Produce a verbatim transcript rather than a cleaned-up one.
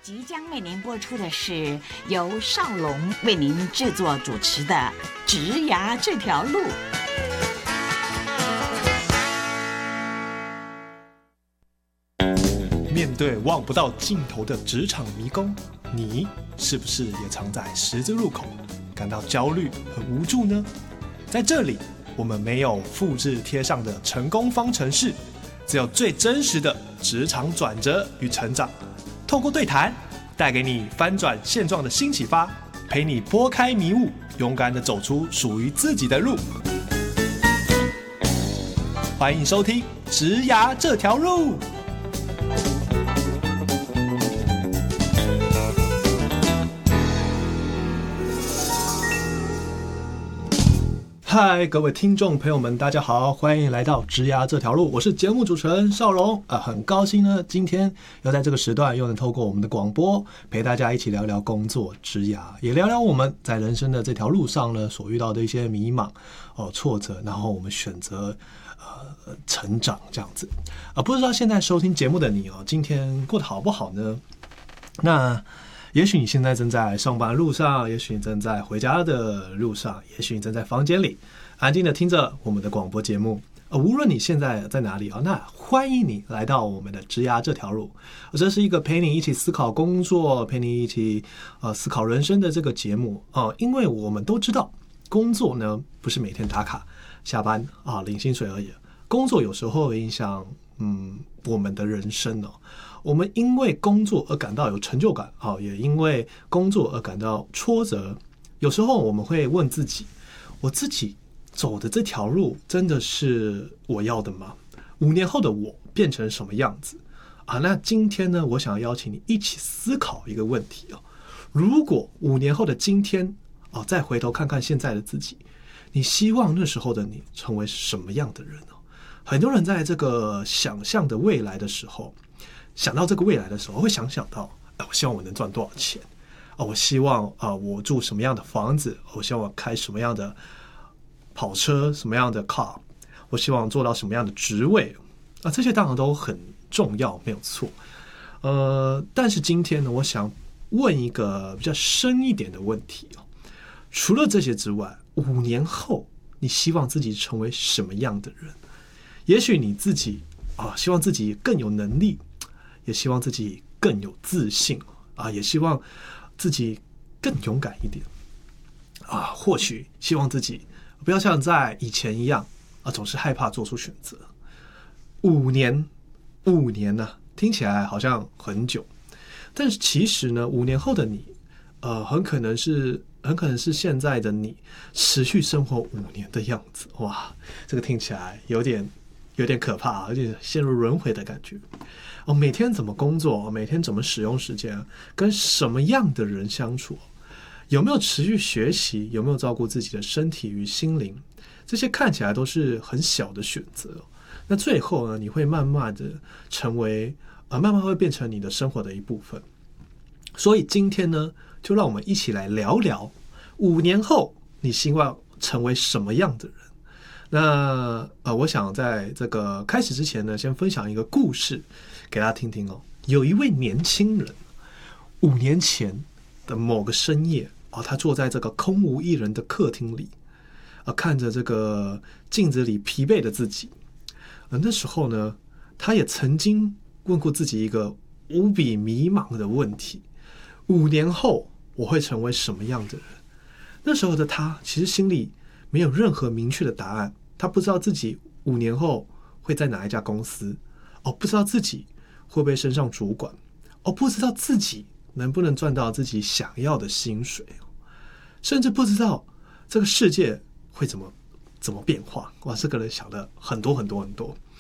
即将为您播出的是由少龙为您制作主持的《职涯这条路》。 面对望不到尽头的职场迷宫，你是不是也常在十字路口感到焦虑和无助呢？在这里，我们没有复制贴上的成功方程式，只有最真实的职场转折与成长。透过对谈，带给你翻转现状的新启发，陪你拨开迷雾，勇敢地走出属于自己的路。欢迎收听《职涯这条路》。嗨，各位听众朋友们，大家好，欢迎来到职涯这条路，我是节目主持人少龙啊，很高兴呢，今天又在这个时段又能透过我们的广播，陪大家一起聊聊工作、职涯，也聊聊我们在人生的这条路上呢所遇到的一些迷茫、哦挫折，然后我们选择呃成长这样子啊。不知道现在收听节目的你哦，今天过得好不好呢？那也许你现在正在上班的路上，也许你正在回家的路上，也许你正在房间里安静的听着我们的广播节目。呃，无论你现在在哪里啊，那欢迎你来到我们的职涯这条路。这是一个陪你一起思考工作，陪你一起呃思考人生的这个节目啊、呃。因为我们都知道，工作呢不是每天打卡下班啊领薪水而已，工作有时候会影响嗯我们的人生哦。我们因为工作而感到有成就感，也因为工作而感到挫折。有时候我们会问自己，我自己走的这条路真的是我要的吗？五年后的我变成什么样子啊？那今天呢，我想邀请你一起思考一个问题哦。如果五年后的今天啊，再回头看看现在的自己，你希望那时候的你成为什么样的人呢？很多人在这个想象的未来的时候，想到这个未来的时候，会想想到，哎，我希望我能赚多少钱啊？我希望啊，我住什么样的房子？我希望我开什么样的跑车？什么样的 car？ 我希望做到什么样的职位啊？这些当然都很重要，没有错。呃，但是今天呢，我想问一个比较深一点的问题哦。除了这些之外，五年后你希望自己成为什么样的人？也许你自己啊，希望自己更有能力。也希望自己更有自信啊，也希望自己更勇敢一点啊，或许希望自己不要像在以前一样啊，总是害怕做出选择。五年，五年呢、啊，听起来好像很久，但是其实呢，五年后的你，呃，很可能是很可能是现在的你持续生活五年的样子。哇，这个听起来有点有点可怕，有点陷入轮回的感觉。哦，每天怎么工作，每天怎么使用时间，跟什么样的人相处，有没有持续学习，有没有照顾自己的身体与心灵，这些看起来都是很小的选择。那最后呢，你会慢慢的成为，呃，慢慢会变成你的生活的一部分。所以今天呢，就让我们一起来聊聊，五年后你希望成为什么样的人。那呃，我想在这个开始之前呢，先分享一个故事给大家听听哦。有一位年轻人，五年前的某个深夜啊，他坐在这个空无一人的客厅里啊，看着这个镜子里疲惫的自己。而那时候呢，他也曾经问过自己一个无比迷茫的问题：五年后我会成为什么样的人？那时候的他其实心里没有任何明确的答案。他不知道自己五年后会在哪一家公司，哦，不知道自己会不会升上主管，哦，不知道自己能不能赚到自己想要的薪水，甚至不知道这个世界会怎么怎么变化。哇，这个人想了很多很多很多。